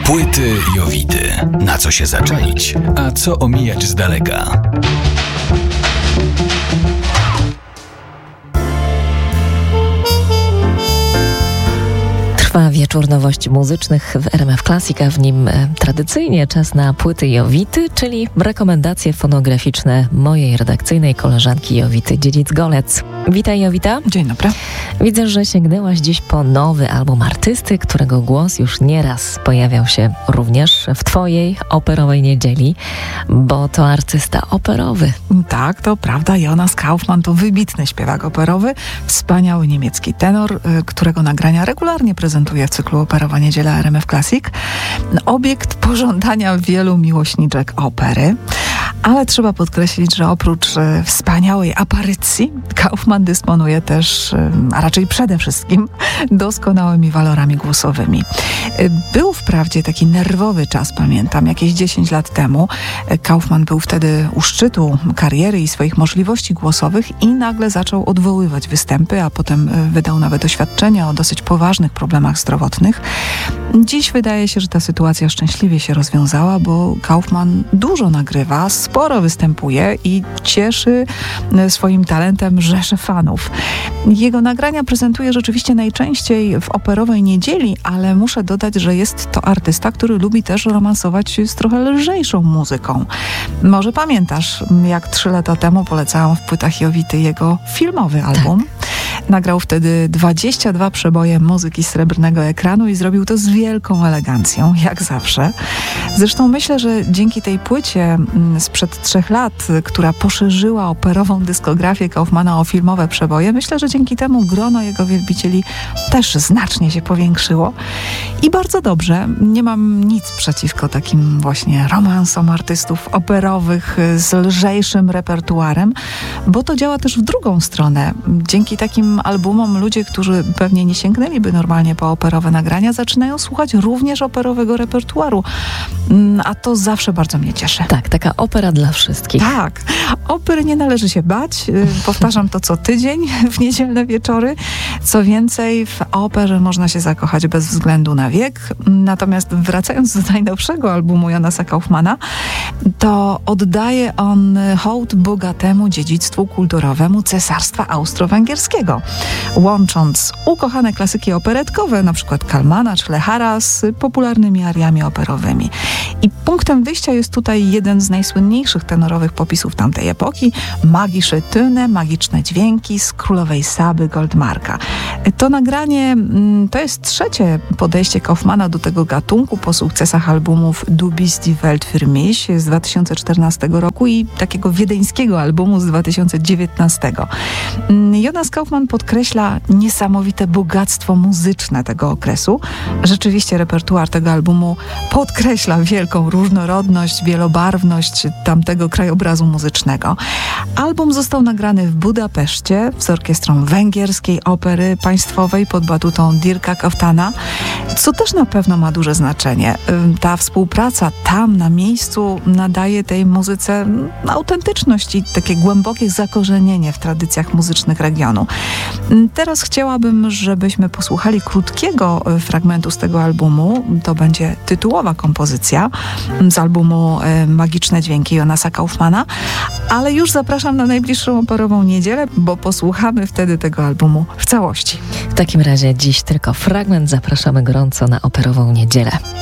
Płyty Jowity. Na co się zaczaić, a co omijać z daleka. Trwa wieczór nowości muzycznych w RMF Classic, a w nim tradycyjnie czas na płyty Jowity, czyli rekomendacje fonograficzne mojej redakcyjnej koleżanki Jowity Dziedzic-Golec. Witaj, Jowita. Dzień dobry. Widzę, że sięgnęłaś dziś po nowy album artysty, którego głos już nieraz pojawiał się również w twojej operowej niedzieli, bo to artysta operowy. Tak, to prawda. Jonas Kaufmann to wybitny śpiewak operowy, wspaniały niemiecki tenor, którego nagrania regularnie prezentuje w cyklu Operowa Niedziela RMF Classic. Obiekt pożądania wielu miłośniczek opery. Ale trzeba podkreślić, że oprócz wspaniałej aparycji, Kaufmann dysponuje też, a raczej przede wszystkim, doskonałymi walorami głosowymi. Był wprawdzie taki nerwowy czas, pamiętam, jakieś 10 lat temu. Kaufmann był wtedy u szczytu kariery i swoich możliwości głosowych i nagle zaczął odwoływać występy, a potem wydał nawet oświadczenia o dosyć poważnych problemach zdrowotnych. Dziś wydaje się, że ta sytuacja szczęśliwie się rozwiązała, bo Kaufmann dużo nagrywa, sporo występuje i cieszy swoim talentem rzesze fanów. Jego nagrania prezentuje rzeczywiście najczęściej w Operowej Niedzieli, ale muszę dodać, że jest to artysta, który lubi też romansować z trochę lżejszą muzyką. Może pamiętasz, jak 3 lata temu polecałam w Płytach Jowity jego filmowy album. Tak. Nagrał wtedy 22 przeboje muzyki srebrnego ekranu i zrobił to z wielką elegancją, jak zawsze. Zresztą myślę, że dzięki tej płycie sprzed 3 lat, która poszerzyła operową dyskografię Kaufmanna o filmowe przeboje, myślę, że dzięki temu grono jego wielbicieli też znacznie się powiększyło. I bardzo dobrze. Nie mam nic przeciwko takim właśnie romansom artystów operowych z lżejszym repertuarem, bo to działa też w drugą stronę. Dzięki takim albumom ludzie, którzy pewnie nie sięgnęliby normalnie po operowe nagrania, zaczynają słuchać również operowego repertuaru. A to zawsze bardzo mnie cieszy. Tak, taka opera dla wszystkich. Tak. Opery nie należy się bać. Powtarzam to co tydzień w niedzielne wieczory. Co więcej, w operze można się zakochać bez względu na wiek. Natomiast wracając do najnowszego albumu Jonasa Kaufmanna, to oddaje on hołd bogatemu dziedzictwu kulturowemu Cesarstwa Austro-Węgierskiego, łącząc ukochane klasyki operetkowe, na przykład Kalmana czy Lechara, z popularnymi ariami operowymi. I punktem wyjścia jest tutaj jeden z najsłynniejszych tenorowych popisów tamtej epoki, Magische Töne, magiczne dźwięki z Królowej Saby Goldmarka. To nagranie to jest trzecie podejście Kaufmanna do tego gatunku po sukcesach albumów Du bist die Welt für mich z 2014 roku i takiego wiedeńskiego albumu z 2019. Jonas Kaufmann podkreśla niesamowite bogactwo muzyczne tego okresu. Rzeczywiście repertuar tego albumu podkreśla wielką różnorodność, wielobarwność tamtego krajobrazu muzycznego. Album został nagrany w Budapeszcie z orkiestrą węgierskiej opery państwowej pod batutą Dirka Kaftana, co też na pewno ma duże znaczenie. Ta współpraca tam na miejscu nadaje tej muzyce autentyczność i takie głębokie zakorzenienie w tradycjach muzycznych regionu. Teraz chciałabym, żebyśmy posłuchali krótkiego fragmentu z tego albumu. To będzie tytułowa kompozycja z albumu Magiczne dźwięki Jonasa Kaufmanna, ale już zapraszam na najbliższą Operową Niedzielę, bo posłuchamy wtedy tego albumu w całości. W takim razie dziś tylko fragment. Zapraszamy gorąco na Operową Niedzielę.